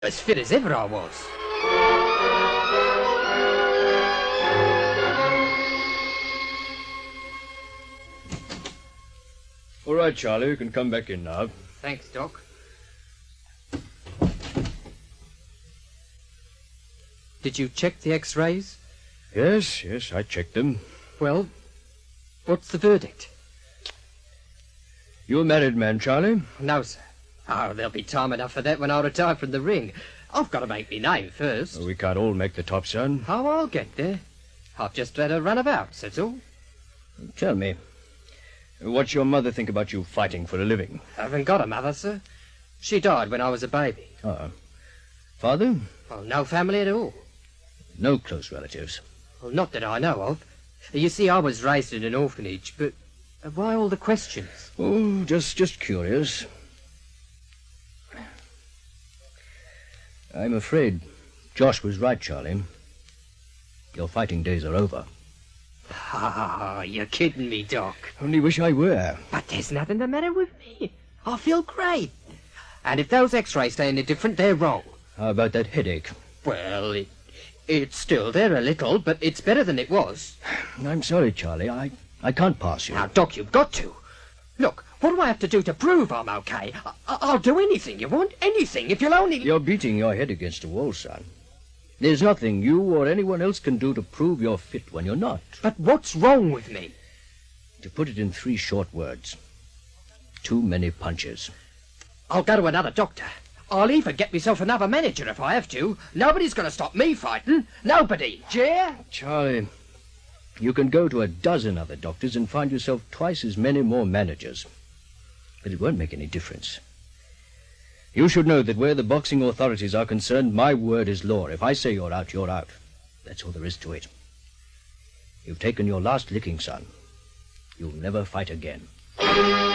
As fit as ever I was. All right, Charlie, you can come back in now. Thanks, Doc. Did you check the x-rays? Yes, I checked them. Well, what's the verdict? You a married man, Charlie? No, sir. Oh, there'll be time enough for that when I retire from the ring. I've got to make me name first. We can't all make the top, son. Oh, I'll get there. I've just had a run about, that's all. Tell me, what's your mother think about you fighting for a living? I haven't got a mother, sir. She died when I was a baby. Father? Well, no family at all. No close relatives. Well, not that I know of. You see, I was raised in an orphanage, but why all the questions? Oh, just curious. I'm afraid Josh was right, Charlie. Your fighting days are over. Ah, you're kidding me, Doc. Only wish I were. But there's nothing the matter with me. I feel great. And if those x-rays say any different, they're wrong. How about that headache? Well, it's still there a little, but it's better than it was. I'm sorry, Charlie. I can't pass you. Now, Doc, you've got to. Look, what do I have to do to prove I'm okay? I'll do anything you want, anything, if you'll only... You're beating your head against a wall, son. There's nothing you or anyone else can do to prove you're fit when you're not. But what's wrong with me? To put it in 3 short words, too many punches. I'll go to another doctor. I'll even get myself another manager if I have to. Nobody's going to stop me fighting. Nobody. Jer? Charlie, you can go to a dozen other doctors and find yourself twice as many more managers. But it won't make any difference. You should know that where the boxing authorities are concerned, my word is law. If I say you're out, you're out. That's all there is to it. You've taken your last licking, son. You'll never fight again.